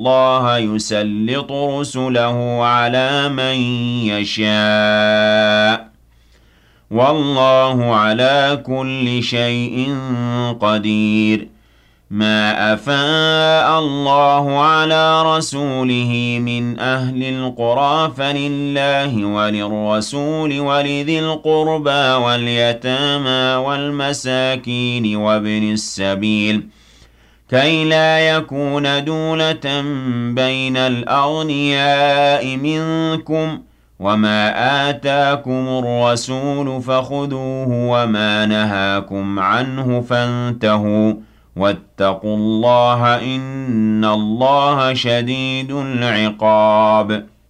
اللَّهَ يُسَلِّطُ رُسُلَهُ عَلَىٰ مَن يَشَاءُ ۗ وَاللَّهُ عَلَىٰ كُلِّ شَيْءٍ قَدِيرٌ. مَا أَفَاءَ اللَّهُ عَلَىٰ رَسُولِهِ مِنْ أَهْلِ الْقُرَىٰ فَلِلَّهِ وَلِلرَّسُولِ وَلِذِي الْقُرْبَىٰ وَالْيَتَامَىٰ وَالْمَسَاكِينِ وَابْنِ السَّبِيلِ كَيْ لَا يَكُونَ دُولَةً بَيْنَ الْأَغْنِيَاءِ مِنكُمْ ۚ وَمَا آتَاكُمُ الرَّسُولُ فَخُذُوهُ وَمَا نَهَاكُمْ عَنْهُ فَانتَهُوا ۚ وَاتَّقُوا اللَّهَ ۖ إِنَّ اللَّهَ شَدِيدُ الْعِقَابِ.